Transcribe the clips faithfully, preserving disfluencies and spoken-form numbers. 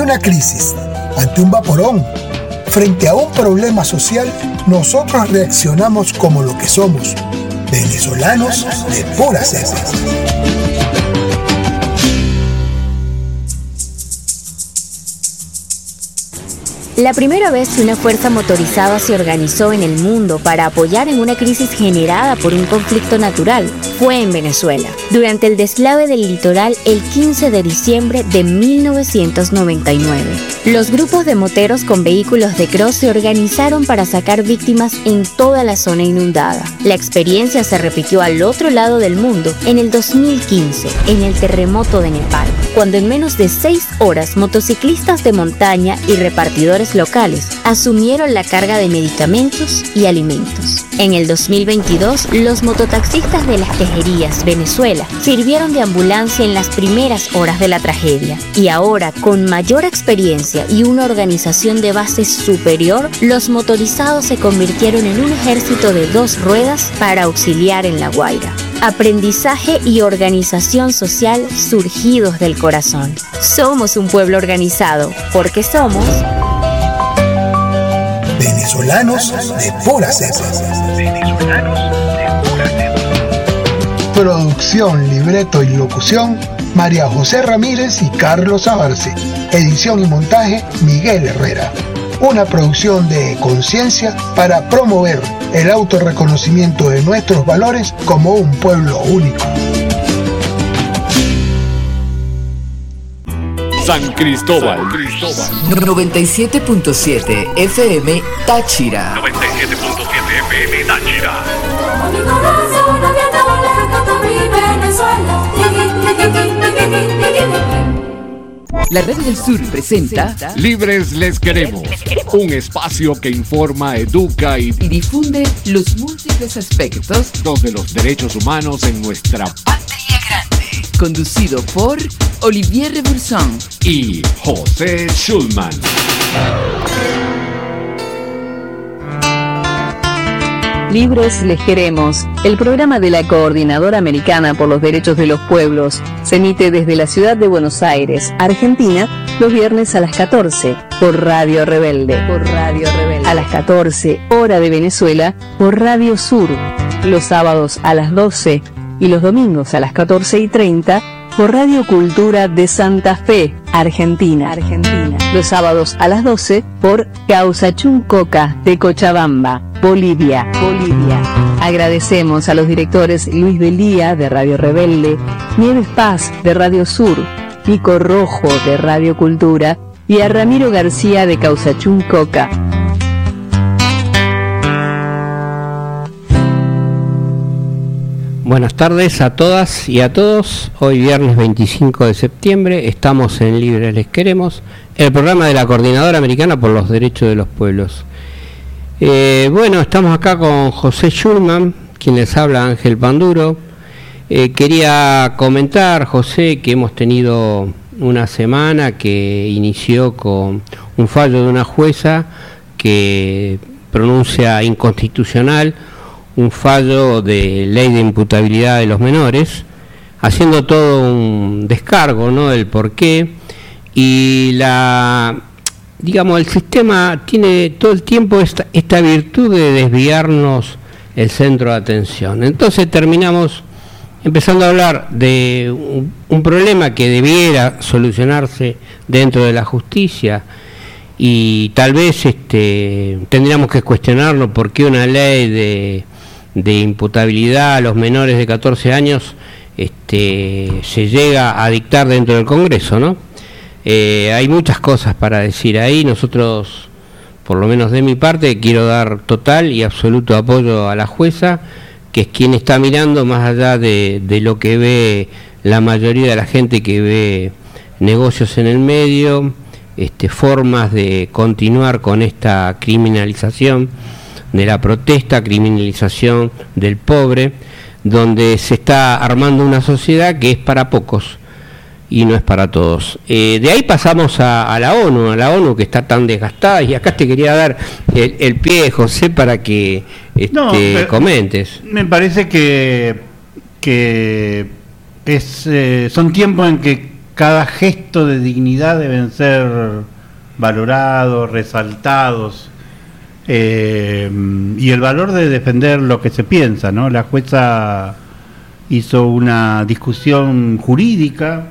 una crisis, ante un vaporón, frente a un problema social, nosotros reaccionamos como lo que somos, venezolanos de pura cepa. La primera vez que una fuerza motorizada se organizó en el mundo para apoyar en una crisis generada por un conflicto natural fue en Venezuela, durante el deslave del litoral el quince de diciembre de mil novecientos noventa y nueve. Los grupos de moteros con vehículos de cross se organizaron para sacar víctimas en toda la zona inundada. La experiencia se repitió al otro lado del mundo en el dos mil quince, en el terremoto de Nepal, cuando en menos de seis horas motociclistas de montaña y repartidores locales asumieron la carga de medicamentos y alimentos. En el dos mil veintidós, los mototaxistas de Las Tejerías, Venezuela, sirvieron de ambulancia en las primeras horas de la tragedia. Y ahora, con mayor experiencia y una organización de base superior, los motorizados se convirtieron en un ejército de dos ruedas para auxiliar en La Guaira. Aprendizaje y organización social surgidos del corazón. Somos un pueblo organizado, porque somos venezolanos de pura cepa. Venezolanos de pura cepa. Producción, libreto y locución, María José Ramírez y Carlos Abarce. Edición y montaje, Miguel Herrera. Una producción de Conciencia para promover el autorreconocimiento de nuestros valores como un pueblo único. San Cristóbal. noventa y siete punto siete F M Táchira. noventa y siete punto siete F M Táchira. La Red del Sur presenta Libres les queremos, un espacio que informa, educa y, y difunde los múltiples aspectos de los derechos humanos en nuestra patria grande. Conducido por Olivier Reburson y José Schulman. Libres les queremos, el programa de la Coordinadora Americana por los Derechos de los Pueblos, se emite desde la ciudad de Buenos Aires, Argentina, los viernes a las catorce, por Radio Rebelde. Por Radio Rebelde. A las catorce, hora de Venezuela, por Radio Sur. Los sábados a las doce y los domingos a las catorce y treinta, por Radio Cultura de Santa Fe, Argentina. Argentina. Los sábados a las doce, por Causachuncoca de Cochabamba, Bolivia. Bolivia. Agradecemos a los directores Luis Belía de Radio Rebelde, Nieves Paz de Radio Sur, Pico Rojo de Radio Cultura y a Ramiro García de Causachuncoca. Buenas tardes a todas y a todos. Hoy viernes veinticinco de septiembre estamos en Libres les queremos, el programa de la Coordinadora Americana por los Derechos de los Pueblos. Eh, bueno, estamos acá con José Schulman, quien les habla, Ángel Panduro. Eh, quería comentar, José, que hemos tenido una semana que inició con un fallo de una jueza que pronuncia inconstitucional un fallo de ley de imputabilidad de los menores, haciendo todo un descargo, ¿no?, del porqué. Y la, digamos, el sistema tiene todo el tiempo esta, esta virtud de desviarnos el centro de atención. Entonces terminamos empezando a hablar de un, un problema que debiera solucionarse dentro de la justicia, y tal vez este, tendríamos que cuestionarlo por qué una ley de de imputabilidad a los menores de catorce años este, se llega a dictar dentro del Congreso, ¿no? Eh, hay muchas cosas para decir ahí. Nosotros, por lo menos de mi parte, quiero dar total y absoluto apoyo a la jueza, que es quien está mirando más allá de, de lo que ve la mayoría de la gente que ve negocios en el medio, este, formas de continuar con esta criminalización de la protesta, criminalización del pobre, donde se está armando una sociedad que es para pocos y no es para todos. Eh, de ahí pasamos a, a la ONU, a la ONU que está tan desgastada, y acá te quería dar el, el pie, José, para que este, no, me, comentes. Me parece que, que es, eh, son tiempos en que cada gesto de dignidad deben ser valorados, resaltados, eh, y el valor de defender lo que se piensa, ¿no? La jueza hizo una discusión jurídica.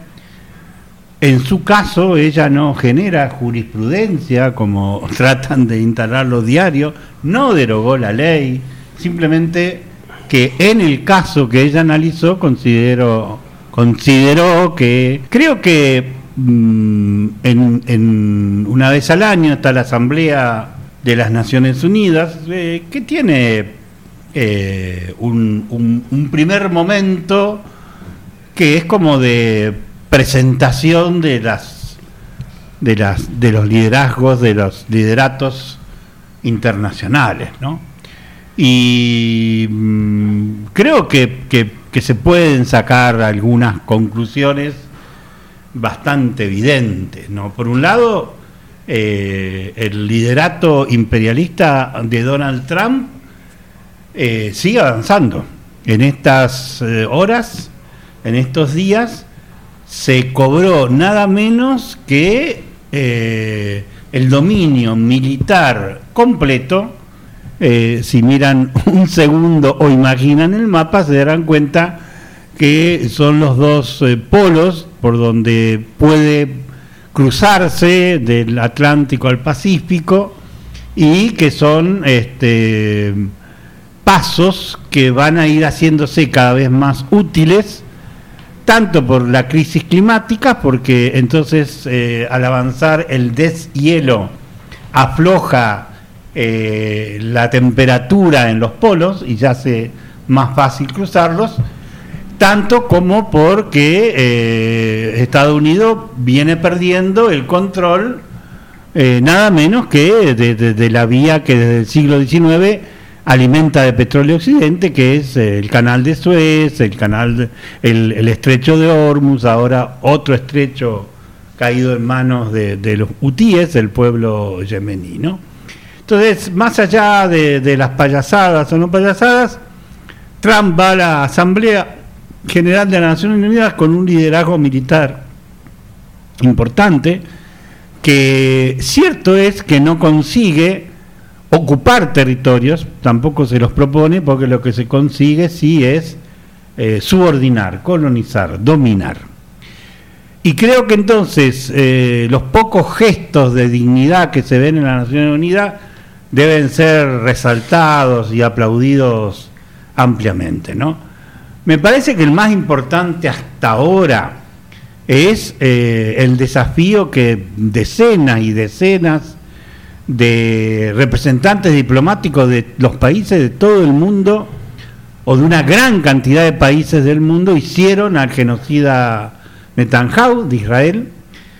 En su caso, ella no genera jurisprudencia, como tratan de instalar los diarios, no derogó la ley, simplemente que en el caso que ella analizó consideró, consideró que, creo que mmm, en, en una vez al año está la Asamblea de las Naciones Unidas, eh, que tiene eh, un, un, un primer momento que es como de presentación de las de las de los liderazgos, de los lideratos internacionales, ¿no? Y mmm, creo que, que, que se pueden sacar algunas conclusiones bastante evidentes, ¿no? Por un lado, eh, el liderato imperialista de Donald Trump eh, sigue avanzando. En estas eh, horas, en estos días, se cobró nada menos que eh, el dominio militar completo. Eh, si miran un segundo o imaginan el mapa, se darán cuenta que son los dos eh, polos por donde puede cruzarse del Atlántico al Pacífico, y que son este, pasos que van a ir haciéndose cada vez más útiles, tanto por la crisis climática, porque entonces eh, al avanzar el deshielo afloja eh, la temperatura en los polos y ya hace más fácil cruzarlos, tanto como porque eh, Estados Unidos viene perdiendo el control eh, nada menos que de, de, de la vía que desde el siglo diecinueve alimenta de petróleo Occidente, que es el canal de Suez, el canal de, el, el estrecho de Hormuz, ahora otro estrecho caído en manos de, de los hutíes, el pueblo yemení, ¿no? Entonces, más allá de, de las payasadas o no payasadas, Trump va a la Asamblea General de las Naciones Unidas con un liderazgo militar importante, que cierto es que no consigue ocupar territorios, tampoco se los propone, porque lo que se consigue sí es eh, subordinar, colonizar, dominar. Y creo que entonces eh, los pocos gestos de dignidad que se ven en las Naciones Unidas deben ser resaltados y aplaudidos ampliamente, ¿no? Me parece que el más importante hasta ahora es eh, el desafío que decenas y decenas de representantes diplomáticos de los países de todo el mundo, o de una gran cantidad de países del mundo, hicieron al genocida Netanyahu de Israel.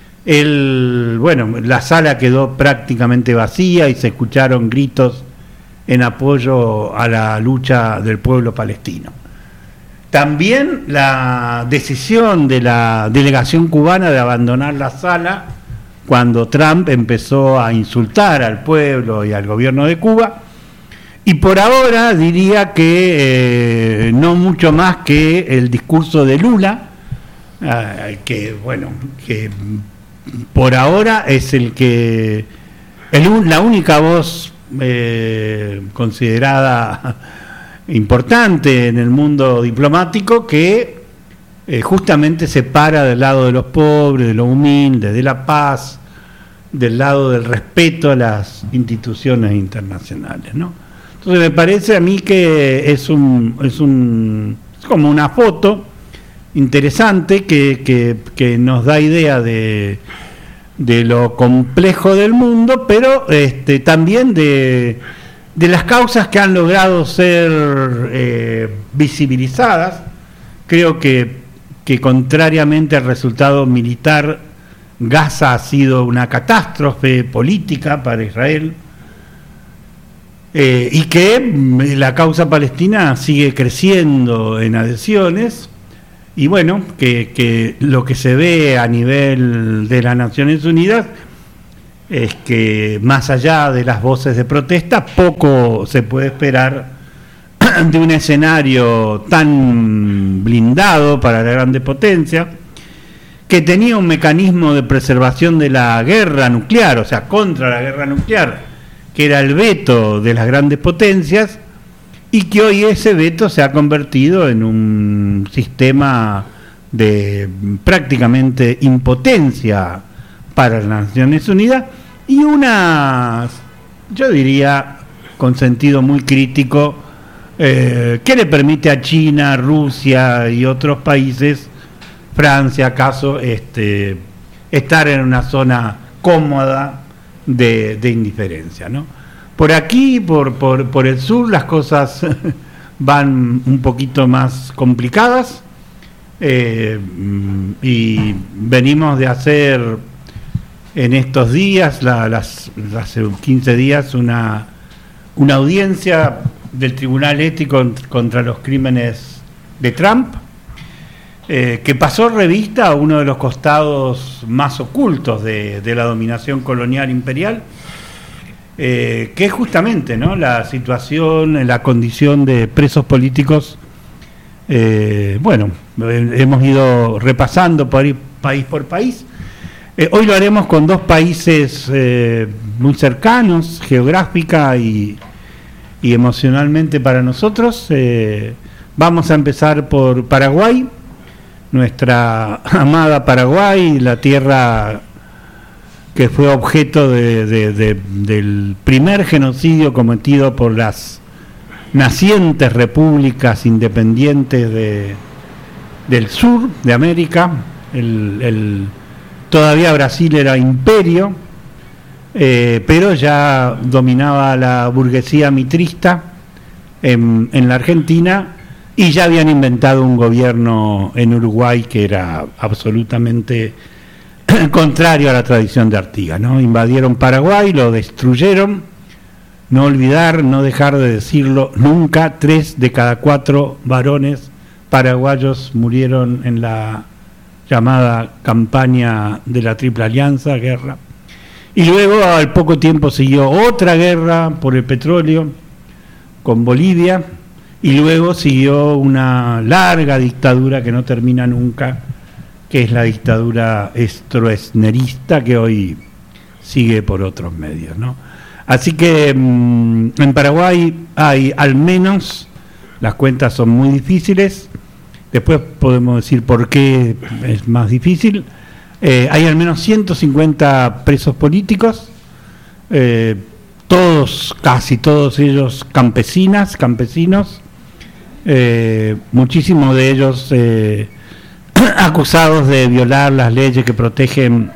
El, bueno, la sala quedó prácticamente vacía y se escucharon gritos en apoyo a la lucha del pueblo palestino. También la decisión de la delegación cubana de abandonar la sala cuando Trump empezó a insultar al pueblo y al gobierno de Cuba, y por ahora diría que eh, no mucho más que el discurso de Lula, eh, que bueno, que por ahora es el que el, la única voz eh, considerada importante en el mundo diplomático que eh, justamente se para del lado de los pobres, de los humildes, de la paz, del lado del respeto a las instituciones internacionales, ¿no? Entonces me parece a mí que es un es un es como una foto interesante que, que, que nos da idea de, de lo complejo del mundo, pero este también de, de las causas que han logrado ser eh, visibilizadas. Creo que, que contrariamente al resultado militar, Gaza ha sido una catástrofe política para Israel, eh, y que la causa palestina sigue creciendo en adhesiones, y bueno, que, que lo que se ve a nivel de las Naciones Unidas es que más allá de las voces de protesta, poco se puede esperar de un escenario tan blindado para la grande potencia, que tenía un mecanismo de preservación de la guerra nuclear, o sea, contra la guerra nuclear, que era el veto de las grandes potencias, y que hoy ese veto se ha convertido en un sistema de prácticamente impotencia para las Naciones Unidas, y una, yo diría, con sentido muy crítico, eh, que le permite a China, Rusia y otros países, Francia acaso, este, estar en una zona cómoda de, de indiferencia, ¿no? Por aquí, por, por, por el sur, las cosas van un poquito más complicadas, eh, y venimos de hacer en estos días, la, las, hace quince días, una, una audiencia del Tribunal Ético contra los crímenes de Trump, Eh, que pasó revista a uno de los costados más ocultos de, de la dominación colonial imperial, eh, que es justamente, ¿no?, la situación, la condición de presos políticos. Eh, bueno, eh, hemos ido repasando por ahí, país por país. Eh, hoy lo haremos con dos países eh, muy cercanos, geográfica y, y emocionalmente para nosotros. Eh, vamos a empezar por Paraguay. Nuestra amada Paraguay, la tierra que fue objeto de, de, de, del primer genocidio cometido por las nacientes repúblicas independientes de, del sur de América. El, el, todavía Brasil era imperio, eh, pero ya dominaba la burguesía mitrista en, en la Argentina. Y ya habían inventado un gobierno en Uruguay que era absolutamente contrario a la tradición de Artigas, ¿no? Invadieron Paraguay, lo destruyeron. No olvidar, no dejar de decirlo nunca, tres de cada cuatro varones paraguayos murieron en la llamada campaña de la Triple Alianza, guerra. Y luego, al poco tiempo, siguió otra guerra por el petróleo con Bolivia. Y luego siguió una larga dictadura que no termina nunca, que es la dictadura stroessnerista, que hoy sigue por otros medios, ¿no? Así que mmm, en Paraguay hay al menos, las cuentas son muy difíciles, después podemos decir por qué es más difícil, eh, hay al menos ciento cincuenta presos políticos, eh, todos, casi todos ellos campesinas, campesinos, Eh, muchísimos de ellos eh, acusados de violar las leyes que protegen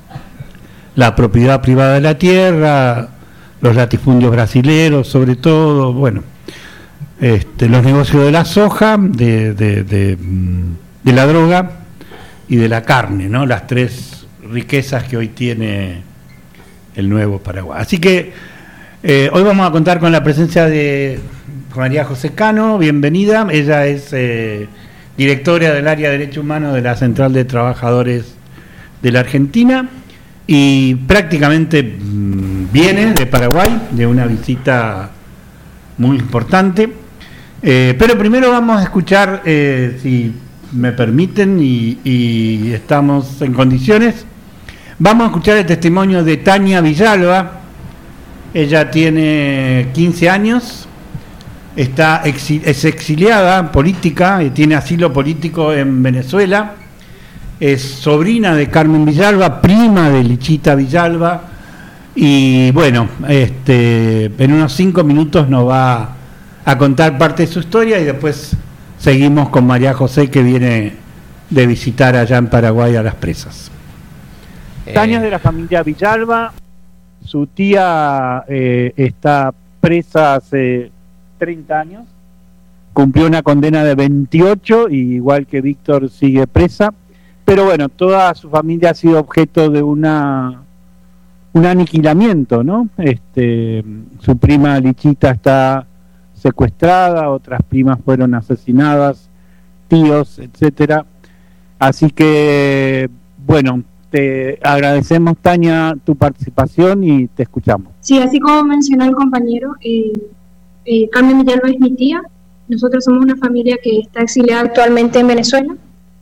la propiedad privada de la tierra, los latifundios brasileros, sobre todo, bueno, este, los negocios de la soja, de, de, de, de la droga y de la carne, ¿no? Las tres riquezas que hoy tiene el nuevo Paraguay. Así que eh, hoy vamos a contar con la presencia de María José Cano. Bienvenida. Ella es eh, directora del área de Derechos Humanos de la Central de Trabajadores de la Argentina y prácticamente mmm, viene de Paraguay, de una visita muy importante. Eh, pero primero vamos a escuchar, eh, si me permiten y, y estamos en condiciones, vamos a escuchar el testimonio de Tania Villalba. Ella tiene quince años. Está exil, es exiliada política, tiene asilo político en Venezuela, es sobrina de Carmen Villalba, prima de Lichita Villalba, y bueno, este, en unos cinco minutos nos va a contar parte de su historia y después seguimos con María José, que viene de visitar allá en Paraguay a las presas. Eh. Tania es de la familia Villalba, su tía eh, está presa hace treinta años, cumplió una condena de veintiocho, y igual que Víctor sigue presa, pero bueno, toda su familia ha sido objeto de una un aniquilamiento, ¿no? Este, su prima Lichita está secuestrada, otras primas fueron asesinadas, tíos, etcétera. Así que, bueno, te agradecemos, Tania, tu participación y te escuchamos. Sí, así como mencionó el compañero, eh, eh, Carmen Villalba es mi tía. Nosotros somos una familia que está exiliada actualmente en Venezuela.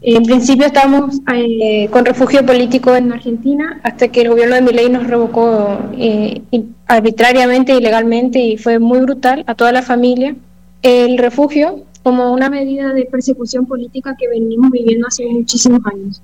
En principio estábamos eh, con refugio político en Argentina hasta que el gobierno de Milei nos revocó eh, arbitrariamente, ilegalmente, y fue muy brutal a toda la familia. El refugio como una medida de persecución política que venimos viviendo hace muchísimos años.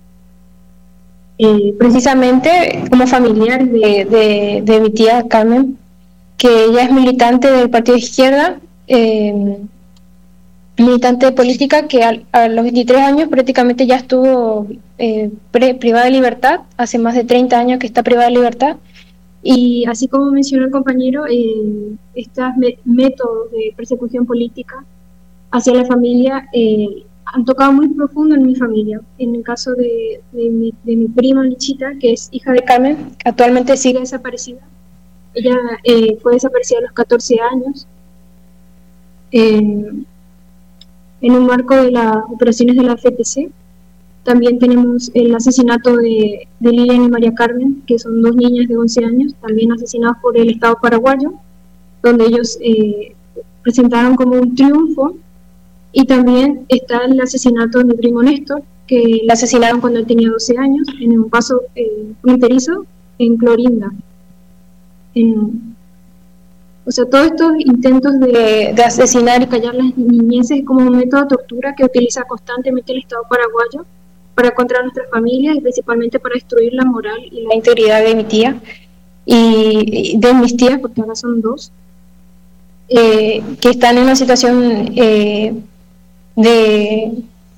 Eh, precisamente como familiar de, de, de mi tía Carmen, que ella es militante del Partido de Izquierda, eh, militante de política que a, a los veintitrés años prácticamente ya estuvo eh, pre, privada de libertad, hace más de treinta años que está privada de libertad, y así como mencionó el compañero, eh, estos me, métodos de persecución política hacia la familia eh, han tocado muy profundo en mi familia. En el caso de, de, mi, de mi prima Lichita, que es hija de Carmen, que actualmente sigue desaparecida. Ella eh, fue desaparecida a los catorce años. Eh, en un marco de las operaciones de la F P C. También tenemos el asesinato de, de Lilian y María Carmen, que son dos niñas de once años, también asesinadas por el Estado paraguayo, donde ellos eh, presentaron como un triunfo. Y también está el asesinato de mi primo Néstor, que le asesinaron cuando él tenía doce años, en un paso eh, fronterizo en Clorinda. En, O sea, todos estos intentos de, de asesinar y callar las niñeces es como un método de tortura que utiliza constantemente el Estado paraguayo para contra nuestras familias y principalmente para destruir la moral y la integridad de mi tía y de mis tías, porque ahora son dos, eh, que están en una situación eh, de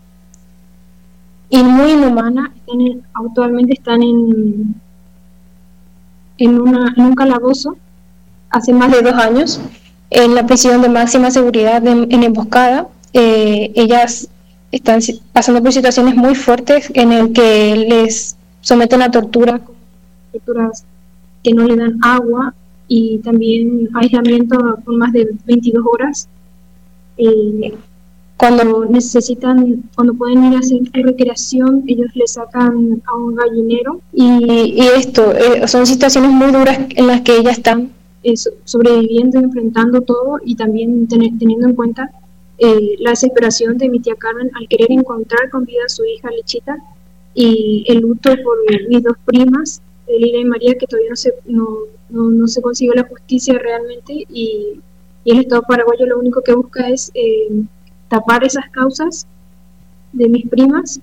y muy inhumana. Están en, actualmente están en, en, una, en un calabozo hace más de dos años, en la prisión de máxima seguridad de, en Emboscada. Eh, ellas están pasando por situaciones muy fuertes en el que les someten a tortura, torturas que no le dan agua y también aislamiento por más de veintidós horas. Eh, cuando necesitan, cuando pueden ir a hacer recreación, ellos les sacan a un gallinero y, y esto, eh, son situaciones muy duras en las que ellas están Eh, sobreviviendo y enfrentando todo, y también ten, teniendo en cuenta eh, la desesperación de mi tía Carmen al querer encontrar con vida a su hija Lichita, y el luto por mis dos primas, Lila y María, que todavía no se, no, no, no se consiguió la justicia realmente, y, y el Estado paraguayo lo único que busca es eh, tapar esas causas de mis primas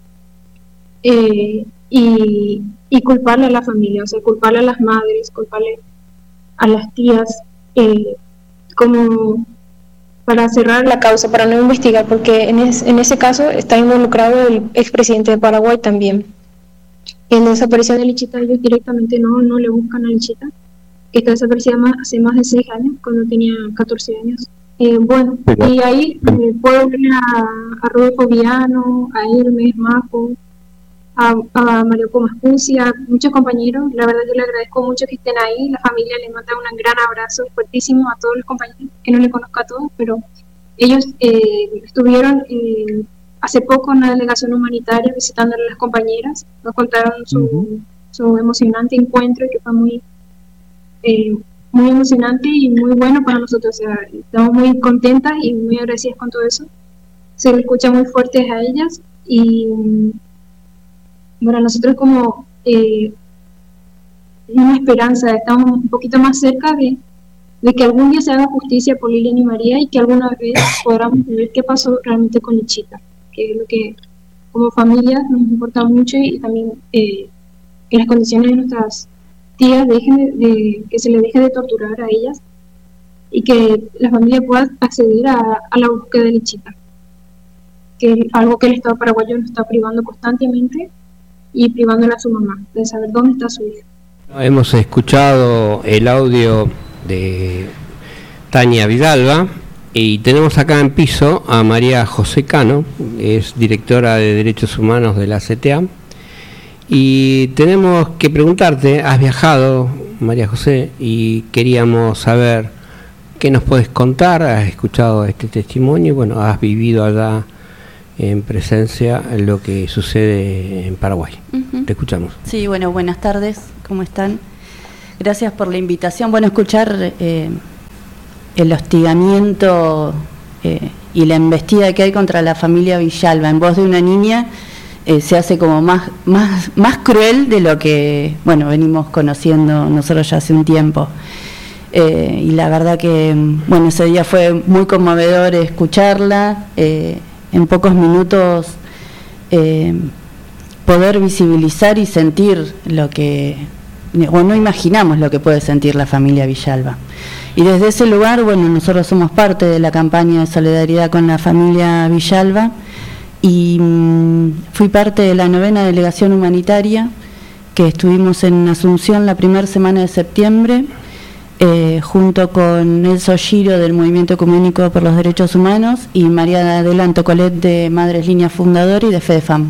eh, y, y culparle a la familia, o sea, culparle a las madres, culparle a las tías, eh, como para cerrar la causa, para no investigar, porque en, es, en ese caso está involucrado el expresidente de Paraguay también. En la desaparición de Lichita, ellos directamente no, no le buscan a Lichita, que está desaparecida más, hace más de seis años, cuando tenía catorce años. Eh, bueno, y ahí eh, puedo ver a, a Rodolfo Viano, a Hermes, Majo, a, a Mario Comascusi, a muchos compañeros. La verdad yo le agradezco mucho que estén ahí. La familia les manda un gran abrazo fuertísimo a todos los compañeros, que no les conozco a todos, pero ellos eh, estuvieron eh, hace poco en una delegación humanitaria visitando a las compañeras. Nos contaron su, uh-huh. su emocionante encuentro, que fue muy eh, muy emocionante y muy bueno para nosotros. O sea, estamos muy contentas y muy agradecidas con todo eso. Se le escucha muy fuertes a ellas, y bueno, nosotros como eh, una esperanza, estamos un poquito más cerca de, de que algún día se haga justicia por Lilian y María, y que alguna vez podamos ver qué pasó realmente con Lichita, que es lo que como familia nos importa mucho, y también eh, que las condiciones de nuestras tías dejen de, de, que se les deje de torturar a ellas, y que la familia pueda acceder a, a la búsqueda de Lichita, que es algo que el Estado paraguayo nos está privando constantemente, y privándola a su mamá, de saber dónde está su hija. Hemos escuchado el audio de Tania Vidalba, y tenemos acá en piso a María José Cano, es directora de Derechos Humanos de la C T A, y tenemos que preguntarte, has viajado, María José, y queríamos saber qué nos puedes contar. Has escuchado este testimonio y bueno, has vivido allá en presencia lo que sucede en Paraguay. Uh-huh. Te escuchamos. Sí, bueno, buenas tardes, ¿cómo están? Gracias por la invitación. Bueno, escuchar eh, el hostigamiento eh, y la embestida que hay contra la familia Villalba en voz de una niña eh, se hace como más, más, más cruel de lo que, bueno, venimos conociendo nosotros ya hace un tiempo. Eh, y la verdad que, bueno, ese día fue muy conmovedor escucharla, eh, en pocos minutos eh, poder visibilizar y sentir lo que, o no imaginamos lo que puede sentir la familia Villalba. Y desde ese lugar, bueno, nosotros somos parte de la campaña de solidaridad con la familia Villalba y mmm, fui parte de la novena delegación humanitaria que estuvimos en Asunción la primera semana de septiembre, eh, junto con Nelson Giro del Movimiento Ecuménico por los Derechos Humanos y María Adelanto Colet de Madres Línea Fundadora y de FEDEFAM.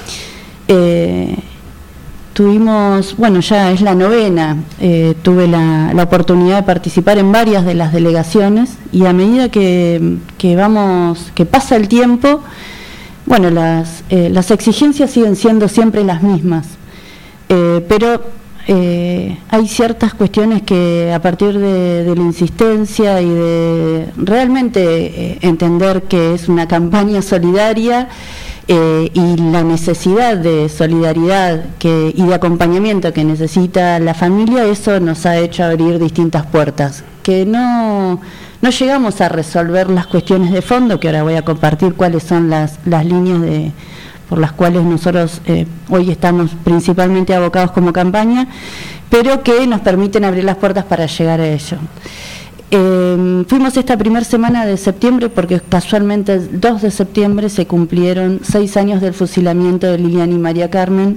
Eh, Tuvimos, bueno, ya es la novena, eh, tuve la, la oportunidad de participar en varias de las delegaciones y a medida que, que vamos, que pasa el tiempo, bueno, las, eh, las exigencias siguen siendo siempre las mismas, eh, pero eh, hay ciertas cuestiones que a partir de, de la insistencia y de realmente eh, entender que es una campaña solidaria, Eh, y la necesidad de solidaridad que, y de acompañamiento que necesita la familia, eso nos ha hecho abrir distintas puertas, que no, no llegamos a resolver las cuestiones de fondo, que ahora voy a compartir cuáles son las, las líneas de, por las cuales nosotros eh, hoy estamos principalmente abocados como campaña, pero que nos permiten abrir las puertas para llegar a ello. Eh, fuimos esta primera semana de septiembre porque casualmente el dos de septiembre se cumplieron seis años del fusilamiento de Liliana y María Carmen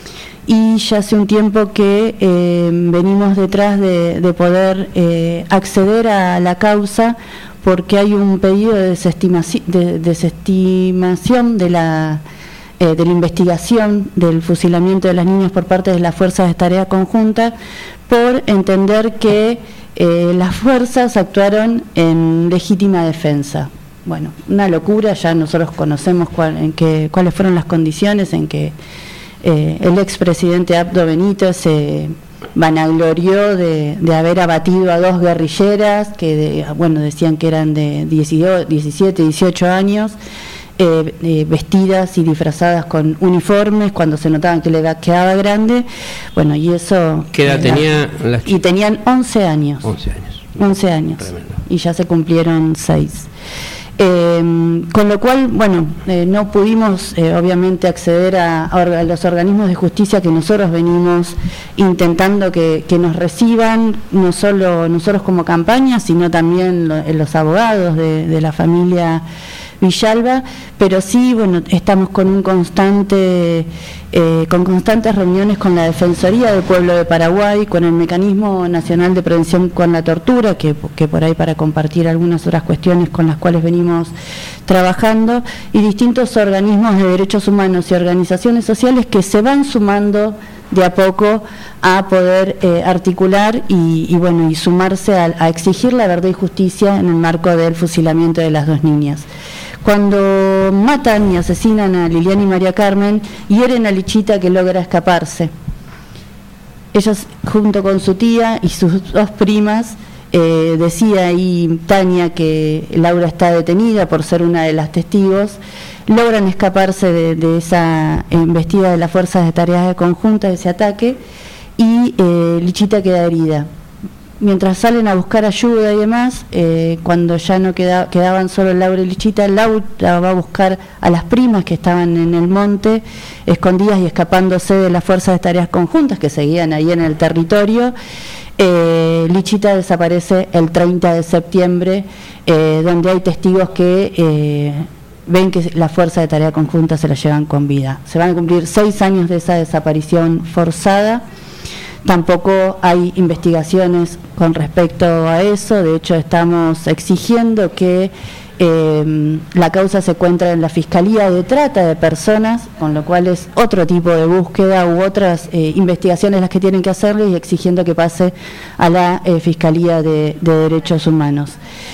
y ya hace un tiempo que eh, venimos detrás de, de poder eh, acceder a la causa porque hay un pedido de desestimación de, desestimación de la, eh, de la investigación del fusilamiento de las niñas por parte de las fuerzas de tarea conjunta por entender que Eh, las fuerzas actuaron en legítima defensa. Bueno, una locura, ya nosotros conocemos cuál, en qué, cuáles fueron las condiciones en que eh, el expresidente Abdo Benito se vanaglorió de, de haber abatido a dos guerrilleras que, de, bueno, decían que eran de diecisiete, dieciocho años, Eh, eh, vestidas y disfrazadas con uniformes cuando se notaban que le quedaba grande. Bueno, y eso... ¿Qué edad eh, tenía? La, las... Y tenían once años. once años. once años. Tremendo. Y ya se cumplieron seis. Eh, con lo cual, bueno, eh, no pudimos eh, obviamente acceder a, a los organismos de justicia que nosotros venimos intentando que, que nos reciban, no solo nosotros como campaña, sino también lo, los abogados de, de la familia Villalba, pero sí, bueno, estamos con un constante, eh, con constantes reuniones con la Defensoría del Pueblo de Paraguay, con el Mecanismo Nacional de Prevención con la Tortura, que, que por ahí para compartir algunas otras cuestiones con las cuales venimos trabajando, y distintos organismos de derechos humanos y organizaciones sociales que se van sumando de a poco a poder eh, articular y, y bueno y sumarse a, a exigir la verdad y justicia en el marco del fusilamiento de las dos niñas. Cuando matan y asesinan a Liliana y María Carmen, hieren a Lichita, que logra escaparse. Ellos, junto con su tía y sus dos primas, eh, decía ahí Tania que Laura está detenida por ser una de las testigos, logran escaparse de, de esa embestida de las fuerzas de tareas conjuntas, de ese ataque, y eh, Lichita queda herida. Mientras salen a buscar ayuda y demás, eh, cuando ya no queda, quedaban solo Laura y Lichita, Laura va a buscar a las primas que estaban en el monte, escondidas y escapándose de las fuerzas de tareas conjuntas que seguían ahí en el territorio. Eh, Lichita desaparece el treinta de septiembre, eh, donde hay testigos que eh, ven que la fuerza de tarea conjunta se la llevan con vida. Se van a cumplir seis años de esa desaparición forzada. Tampoco hay investigaciones con respecto a eso. De hecho, estamos exigiendo que eh, la causa se encuentre en la Fiscalía de Trata de Personas, con lo cual es otro tipo de búsqueda u otras eh, investigaciones las que tienen que hacerle, y exigiendo que pase a la eh, Fiscalía de, de Derechos Humanos.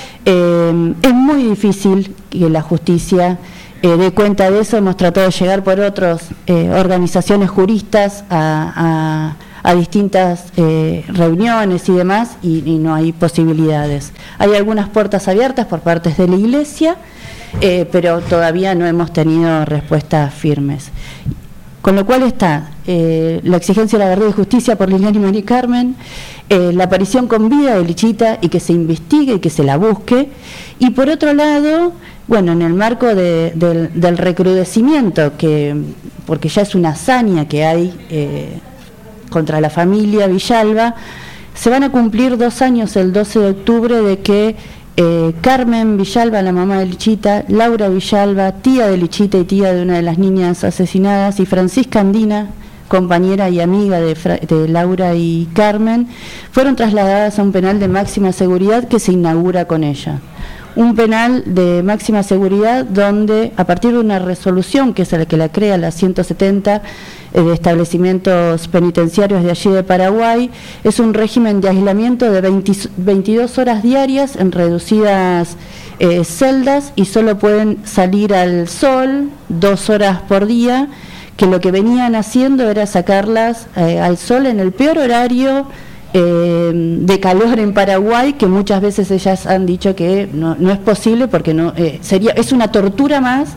Eh, es muy difícil que la justicia eh, dé cuenta de eso. Hemos tratado de llegar por otras eh, organizaciones juristas a, a a distintas eh, reuniones y demás, y, y no hay posibilidades. Hay algunas puertas abiertas por parte de la Iglesia, eh, pero todavía no hemos tenido respuestas firmes. Con lo cual está eh, la exigencia de la verdad y justicia por Liliana y Mari Carmen, eh, la aparición con vida de Lichita y que se investigue y que se la busque, y por otro lado, bueno, en el marco de, del, del recrudecimiento, que porque ya es una hazaña que hay eh, contra la familia Villalba, se van a cumplir dos años el doce de octubre de que eh, Carmen Villalba, la mamá de Lichita, Laura Villalba, tía de Lichita y tía de una de las niñas asesinadas, y Francisca Andina, compañera y amiga de, Fra de Laura y Carmen, fueron trasladadas a un penal de máxima seguridad que se inaugura con ella. Un penal de máxima seguridad donde, a partir de una resolución que es la que la crea, la ciento setenta, eh, de establecimientos penitenciarios de allí de Paraguay, es un régimen de aislamiento de veinte, veintidós horas diarias en reducidas eh, celdas, y solo pueden salir al sol dos horas por día, que lo que venían haciendo era sacarlas eh, al sol en el peor horario Eh, de calor en Paraguay, que muchas veces ellas han dicho que no, no es posible porque no eh, sería es una tortura más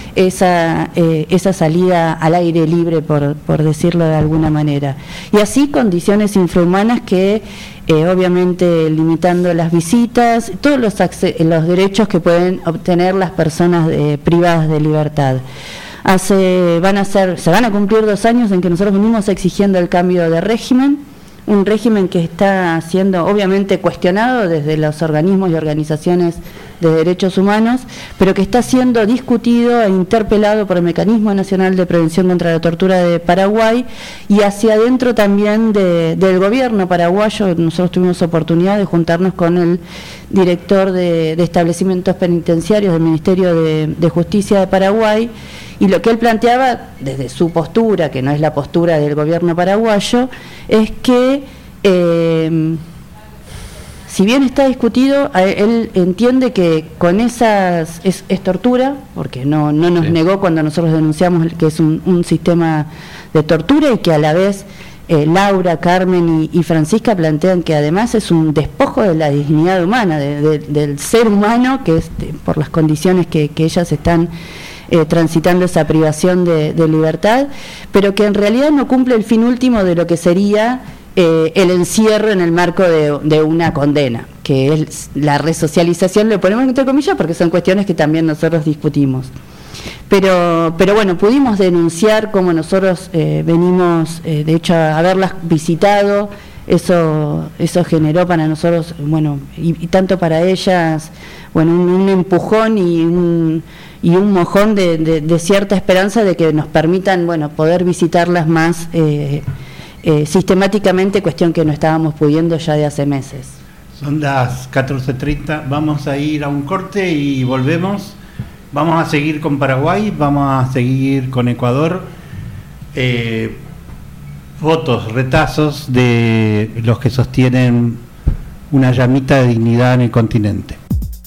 esa eh, esa salida al aire libre, por, por decirlo de alguna manera, y así condiciones infrahumanas que eh, obviamente limitando las visitas, todos los, los derechos que pueden obtener las personas eh, privadas de libertad. Hace, van a ser, se van a cumplir dos años en que nosotros venimos exigiendo el cambio de régimen, un régimen que está siendo obviamente cuestionado desde los organismos y organizaciones de derechos humanos, pero que está siendo discutido e interpelado por el Mecanismo Nacional de Prevención contra la Tortura de Paraguay, y hacia adentro también de, del gobierno paraguayo. Nosotros tuvimos oportunidad de juntarnos con el director de, de establecimientos penitenciarios del Ministerio de, de Justicia de Paraguay, y lo que él planteaba desde su postura, que no es la postura del gobierno paraguayo, es que eh, si bien está discutido, él entiende que con esas es, es tortura, porque no, no nos sí. negó cuando nosotros denunciamos que es un, un sistema de tortura, y que a la vez eh, Laura, Carmen y, y Francisca plantean que además es un despojo de la dignidad humana, de, de, del ser humano, que es de, por las condiciones que, que ellas están Eh, transitando esa privación de, de libertad, pero que en realidad no cumple el fin último de lo que sería eh, el encierro en el marco de, de una condena, que es la resocialización, lo ponemos entre comillas porque son cuestiones que también nosotros discutimos. Pero, pero bueno, pudimos denunciar como nosotros eh, venimos, eh, de hecho, a haberlas visitado. Eso, eso generó para nosotros, bueno, y, y tanto para ellas, bueno, un, un empujón y un, y un mojón de, de, de cierta esperanza de que nos permitan, bueno, poder visitarlas más eh, eh, sistemáticamente, cuestión que no estábamos pudiendo ya de hace meses. Son las catorce treinta, vamos a ir a un corte y volvemos. Vamos a seguir con Paraguay, vamos a seguir con Ecuador. Eh, fotos, retazos de los que sostienen una llamita de dignidad en el continente.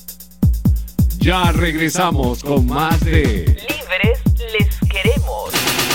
Ya regresamos con más de Libres les queremos.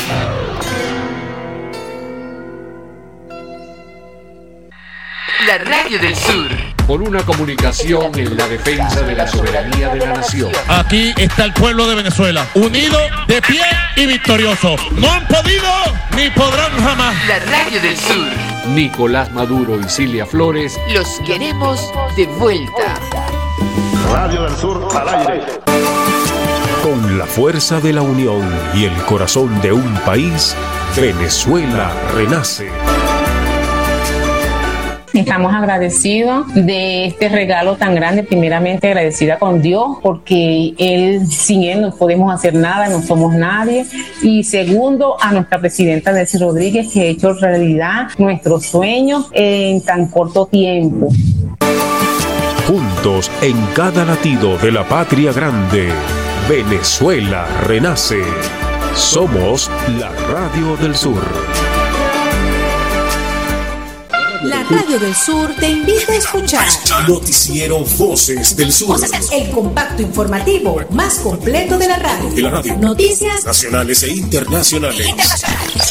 La Radio del Sur. Por una comunicación en la defensa de la soberanía de la nación. Aquí está el pueblo de Venezuela, unido, de pie y victorioso. No han podido ni podrán jamás. La Radio del Sur. Nicolás Maduro y Cilia Flores. Los queremos de vuelta. Radio del Sur al aire. Con la fuerza de la unión y el corazón de un país, Venezuela renace. Estamos agradecidos de este regalo tan grande, primeramente agradecida con Dios, porque Él, sin Él no podemos hacer nada, no somos nadie. Y segundo, a nuestra presidenta Delcy Rodríguez, que ha hecho realidad nuestros sueños en tan corto tiempo. Juntos en cada latido de la patria grande, Venezuela renace. Somos la Radio del Sur. La Radio del Sur te invita a escuchar Noticiero Voces del Sur, el compacto informativo más completo de la radio. De la radio. Noticias nacionales e internacionales. internacionales.